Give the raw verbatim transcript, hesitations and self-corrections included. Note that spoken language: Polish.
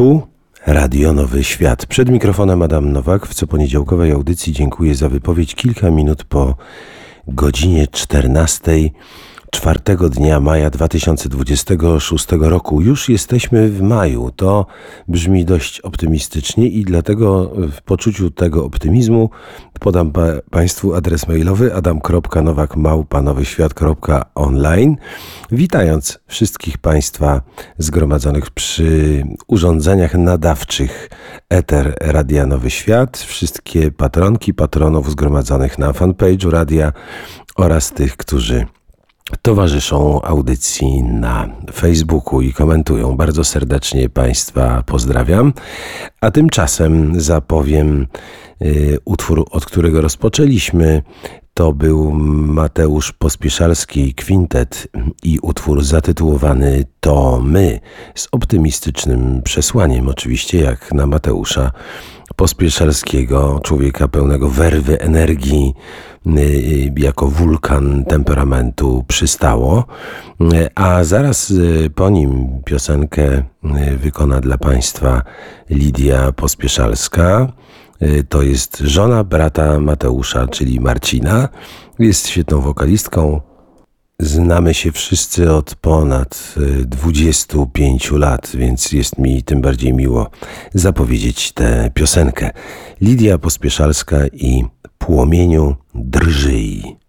Tu Radio Nowy Świat. Przed mikrofonem Adam Nowak. W coponiedziałkowej audycji dziękuję za wypowiedź kilka minut po godzinie czternastej czwartego dnia maja dwa tysiące dwudziestego szóstego roku. Już jesteśmy w maju. To brzmi dość optymistycznie i dlatego w poczuciu tego optymizmu podam pa- Państwu adres mailowy adam kropka nowak małpa nowy świat kropka online. Witając wszystkich Państwa zgromadzonych przy urządzeniach nadawczych Eter Radia Nowy Świat, wszystkie patronki, patronów zgromadzonych na fanpage'u radia oraz tych, którzy towarzyszą audycji na Facebooku i komentują. Bardzo serdecznie Państwa pozdrawiam. A tymczasem zapowiem y, utwór, od którego rozpoczęliśmy. To był Mateusz Pospieszalski Kwintet i utwór zatytułowany To My, z optymistycznym przesłaniem oczywiście, jak na Mateusza Pospieszalskiego, człowieka pełnego werwy, energii, jako wulkan temperamentu przystało. A zaraz po nim piosenkę wykona dla Państwa Lidia Pospieszalska. To jest żona brata Mateusza, czyli Marcina. Jest świetną wokalistką. Znamy się wszyscy od ponad dwudziestu pięciu lat, więc jest mi tym bardziej miło zapowiedzieć tę piosenkę. Lidia Pospieszalska i Płomieniu drżyj.